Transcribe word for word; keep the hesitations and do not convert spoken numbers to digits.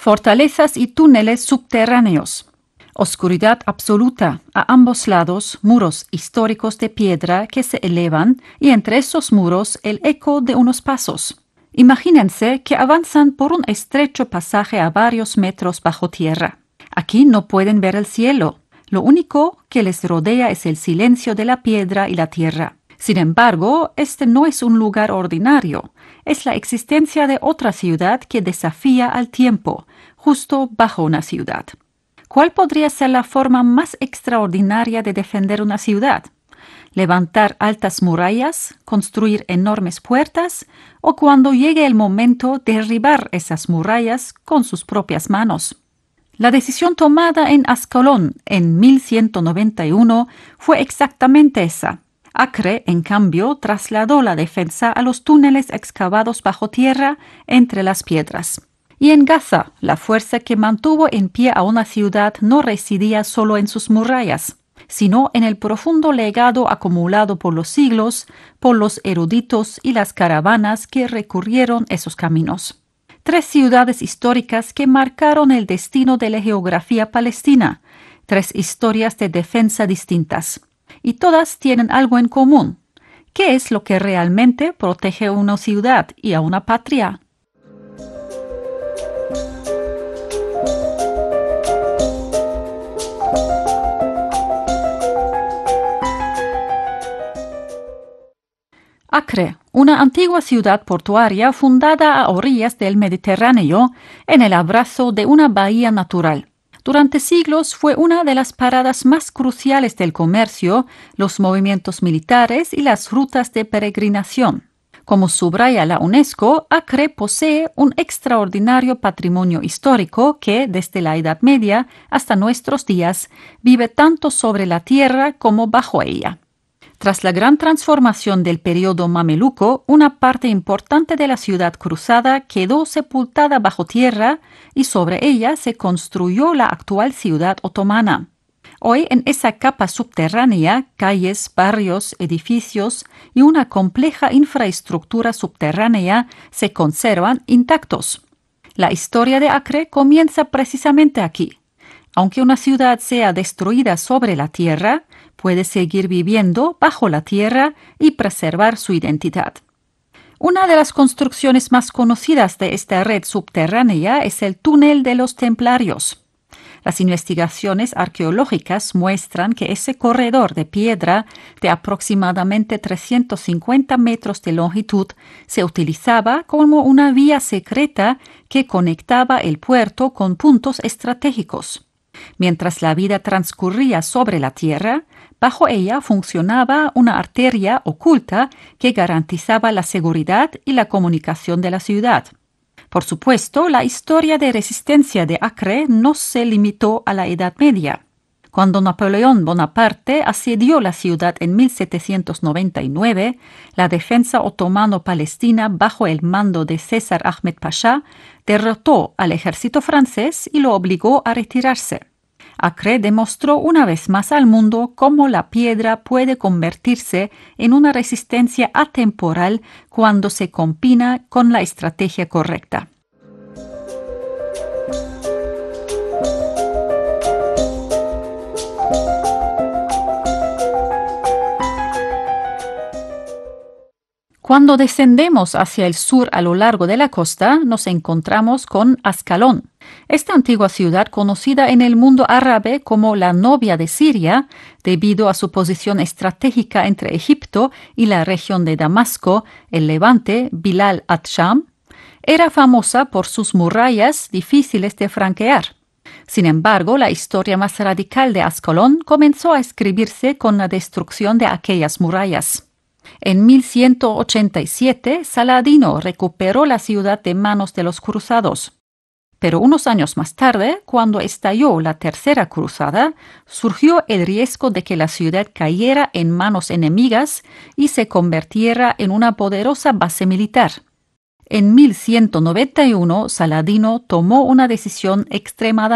fortalezas y túneles subterráneos. Oscuridad absoluta, a ambos lados muros históricos de piedra que se elevan y entre esos muros el eco de unos pasos. Imagínense que avanzan por un estrecho pasaje a varios metros bajo tierra. Aquí no pueden ver el cielo. Lo único que les rodea es el silencio de la piedra y la tierra. Sin embargo, este no es un lugar ordinario. Es la existencia de otra ciudad que desafía al tiempo, justo bajo una ciudad. ¿Cuál podría ser la forma más extraordinaria de defender una ciudad? ¿Levantar altas murallas, construir enormes puertas o cuando llegue el momento derribar esas murallas con sus propias manos? La decisión tomada en Ascalón en mil ciento noventa y uno fue exactamente esa. Acre, en cambio, trasladó la defensa a los túneles excavados bajo tierra entre las piedras. Y en Gaza, la fuerza que mantuvo en pie a una ciudad no residía solo en sus murallas, sino en el profundo legado acumulado por los siglos, por los eruditos y las caravanas que recurrieron esos caminos. Tres ciudades históricas que marcaron el destino de la geografía palestina, tres historias de defensa distintas. Y todas tienen algo en común. ¿Qué es lo que realmente protege a una ciudad y a una patria? Acre, una antigua ciudad portuaria fundada a orillas del Mediterráneo, en el abrazo de una bahía natural. Durante siglos fue una de las paradas más cruciales del comercio, los movimientos militares y las rutas de peregrinación. Como subraya la UNESCO, Acre posee un extraordinario patrimonio histórico que, desde la Edad Media hasta nuestros días, vive tanto sobre la tierra como bajo ella. Tras la gran transformación del período mameluco, una parte importante de la ciudad cruzada quedó sepultada bajo tierra y sobre ella se construyó la actual ciudad otomana. Hoy en esa capa subterránea, calles, barrios, edificios y una compleja infraestructura subterránea se conservan intactos. La historia de Acre comienza precisamente aquí. Aunque una ciudad sea destruida sobre la tierra, puede seguir viviendo bajo la tierra y preservar su identidad. Una de las construcciones más conocidas de esta red subterránea es el túnel de los Templarios. Las investigaciones arqueológicas muestran que ese corredor de piedra de aproximadamente trescientos cincuenta metros de longitud se utilizaba como una vía secreta que conectaba el puerto con puntos estratégicos. Mientras la vida transcurría sobre la tierra, bajo ella funcionaba una arteria oculta que garantizaba la seguridad y la comunicación de la ciudad. Por supuesto, la historia de resistencia de Acre no se limitó a la Edad Media. Cuando Napoleón Bonaparte asedió la ciudad en mil setecientos noventa y nueve, la defensa otomano-palestina bajo el mando de César Ahmed Pasha derrotó al ejército francés y lo obligó a retirarse. Acre demostró una vez más al mundo cómo la piedra puede convertirse en una resistencia atemporal cuando se combina con la estrategia correcta. Cuando descendemos hacia el sur a lo largo de la costa, nos encontramos con Ascalón. Esta antigua ciudad, conocida en el mundo árabe como la novia de Siria, debido a su posición estratégica entre Egipto y la región de Damasco, el Levante, Bilal at-Sham, era famosa por sus murallas difíciles de franquear. Sin embargo, la historia más radical de Ascalón comenzó a escribirse con la destrucción de aquellas murallas. En mil ciento ochenta y siete, Saladino recuperó la ciudad de manos de los cruzados. Pero unos años más tarde, cuando estalló la Tercera Cruzada, surgió el riesgo de que la ciudad cayera en manos enemigas y se convirtiera en una poderosa base militar. En mil ciento noventa y uno, Saladino tomó una decisión extremadamente